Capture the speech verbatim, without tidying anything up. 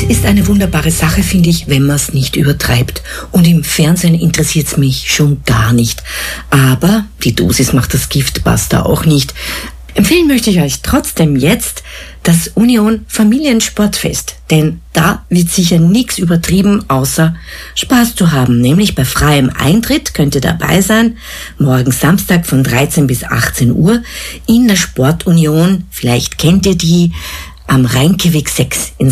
ist eine wunderbare Sache, finde ich, wenn man es nicht übertreibt. Und im Fernsehen interessiert es mich schon gar nicht. Aber die Dosis macht das Gift, passt da auch nicht. Empfehlen möchte ich euch trotzdem jetzt das Union Familiensportfest. Denn da wird sicher nichts übertrieben, außer Spaß zu haben. Nämlich bei freiem Eintritt könnt ihr dabei sein. Morgen Samstag von dreizehn bis achtzehn Uhr in der Sportunion. Vielleicht kennt ihr die am Reinkeweg sechs in